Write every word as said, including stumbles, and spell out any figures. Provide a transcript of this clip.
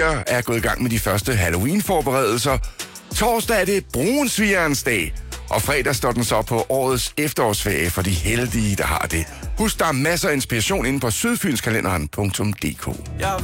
familier er gået i gang med de første Halloween-forberedelser. Torsdag er det brunsvigerens dag, og fredag står den så på årets efterårsferie for de heldige, der har det. Husk, der er masser af inspiration inde på sydfynskalenderen punktum d k.